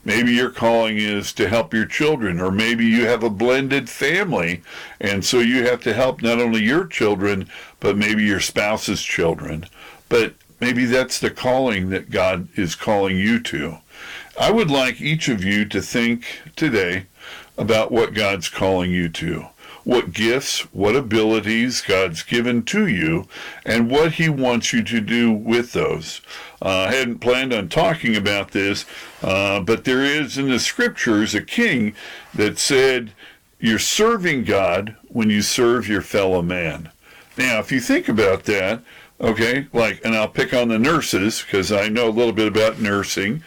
Maybe your calling is to help your children, or maybe you have a blended family, and so you have to help not only your children, but maybe your spouse's children. But maybe that's the calling that God is calling you to. I would like each of you to think today about what God's calling you to. What gifts, what abilities God's given to you, and what he wants you to do with those. I hadn't planned on talking about this, but there is in the scriptures a king that said, you're serving God when you serve your fellow man. Now, if you think about that, okay, and I'll pick on the nurses, because I know a little bit about nursing,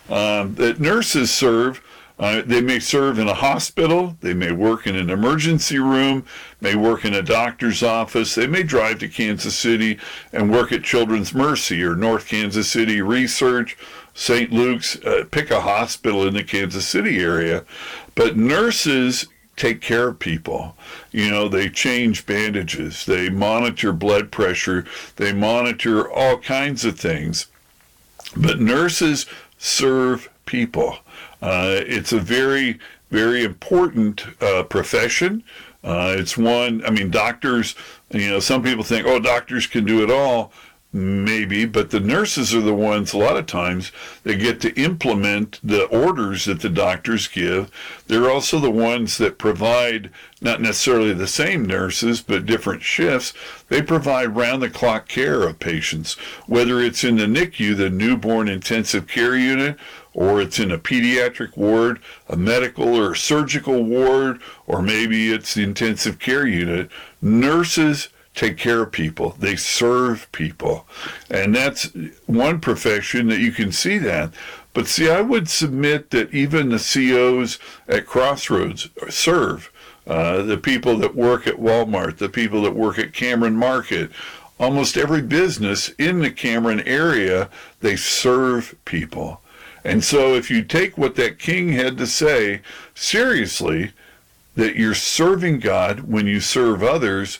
that nurses serve. They may serve in a hospital, they may work in an emergency room, may work in a doctor's office, they may drive to Kansas City and work at Children's Mercy or North Kansas City Research, St. Luke's, pick a hospital in the Kansas City area. But nurses take care of people. They change bandages, they monitor blood pressure, they monitor all kinds of things. But nurses serve people. It's a very, very important profession. It's one, doctors, some people think, doctors can do it all. Maybe, but the nurses are the ones, a lot of times, that get to implement the orders that the doctors give. They're also the ones that provide, not necessarily the same nurses, but different shifts. They provide round-the-clock care of patients, whether it's in the NICU, the Newborn Intensive Care Unit, or it's in a pediatric ward, a medical or surgical ward, or maybe it's the intensive care unit. Nurses take care of people. They serve people. And that's one profession that you can see that. But see, I would submit that even the COs at Crossroads serve. The people that work at Walmart, the people that work at Cameron Market, almost every business in the Cameron area, they serve people. And so if you take what that king had to say seriously, that you're serving God when you serve others,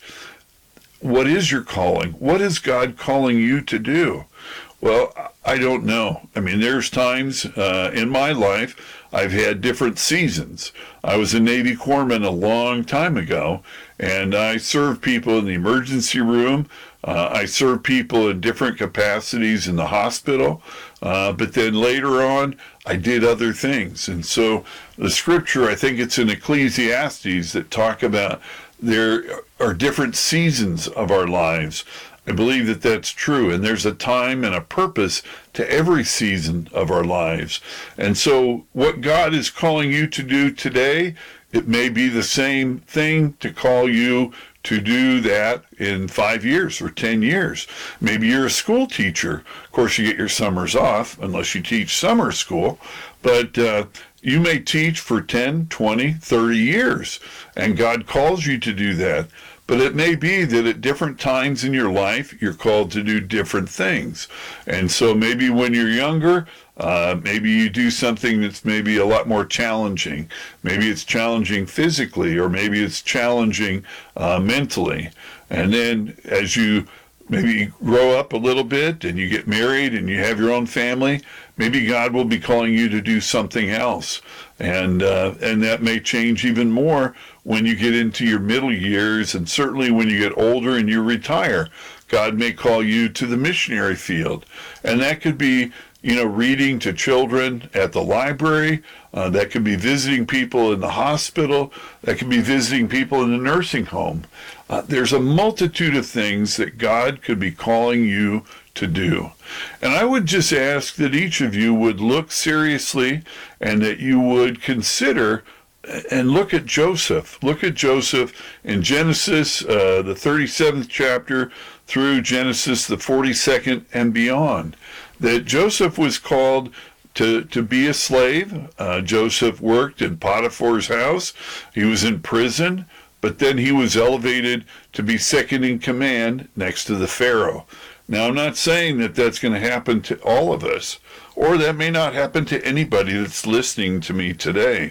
what is your calling? What is God calling you to do? Well, I don't know. There's times in my life I've had different seasons. I was a Navy corpsman a long time ago, and I served people in the emergency room. I served people in different capacities in the hospital. But then later on, I did other things. And so the scripture, I think it's in Ecclesiastes, that talk about there are different seasons of our lives. I believe that that's true, and there's a time and a purpose to every season of our lives. And so what God is calling you to do today, it may be the same thing to call you to do that in 5 years or 10 years. Maybe you're a school teacher. Of course, you get your summers off unless you teach summer school, but you may teach for 10, 20, 30 years, and God calls you to do that. But it may be that at different times in your life, you're called to do different things. And so maybe when you're younger, maybe you do something that's maybe a lot more challenging. Maybe it's challenging physically, or maybe it's challenging mentally. And then as you maybe grow up a little bit and you get married and you have your own family, maybe God will be calling you to do something else. And that may change even more when you get into your middle years, and certainly when you get older and you retire. God may call you to the missionary field. And that could be, reading to children at the library. That could be visiting people in the hospital. That could be visiting people in the nursing home. There's a multitude of things that God could be calling you to do. And I would just ask that each of you would look seriously, and that you would consider and look at Joseph. Look at Joseph in Genesis, the 37th chapter, through Genesis, the 42nd and beyond. That Joseph was called to be a slave. Joseph worked in Potiphar's house. He was in prison, but then he was elevated to be second in command next to the Pharaoh. Now, I'm not saying that that's going to happen to all of us, or that may not happen to anybody that's listening to me today.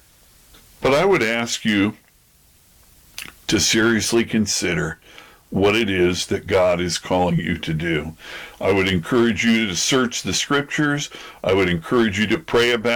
But I would ask you to seriously consider what it is that God is calling you to do. I would encourage you to search the scriptures. I would encourage you to pray about